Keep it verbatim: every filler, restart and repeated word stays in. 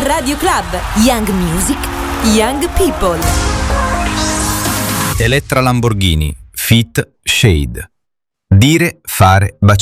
Radio Club, Young Music, Young People. Elettra Lamborghini, feat. Shade. Dire, fare, baciare.